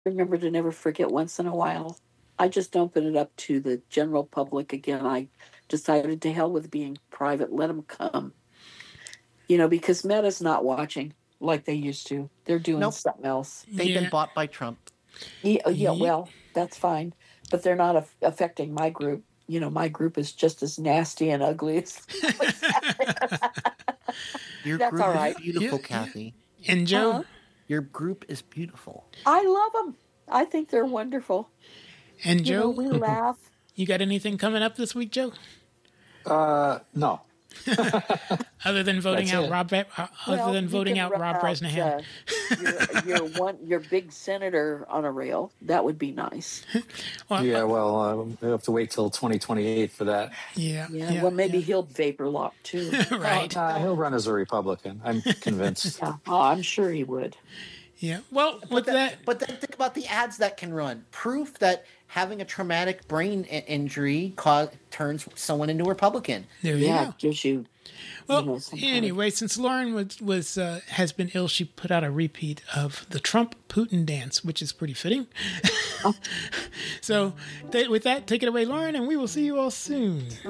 remember to never forget once in a while. I just open it up to the general public again. I decided to hell with being private. Let them come. Because Meta's not watching like they used to. They're doing Nope. something else. They've been bought by Trump. Yeah, well, that's fine. But they're not affecting my group. My group is just as nasty and ugly as Your That's group all right. is beautiful, Kathy. And Joe, Uh-huh. Your group is beautiful. I love them. I think they're wonderful. and Joe, We laugh. you got anything coming up this week, Joe? No. Other than voting That's out it. voting out Rob Bresnahan. Your big senator on a rail. That would be nice. Yeah, well, we'll have to wait till 2028 for that. Yeah. Well, maybe he'll vapor lock too. Right. He'll run as a Republican. I'm convinced. Yeah. Oh, I'm sure he would. Yeah. Well, with that, But then think about the ads that can run. Proof that having a traumatic brain injury turns someone into a Republican. there you Yeah, go. it gives you. Well, some kind of- anyway, since Lauren has been ill, she put out a repeat of the Trump Putin dance, which is pretty fitting. So, with that, take it away, Lauren, and we will see you all soon.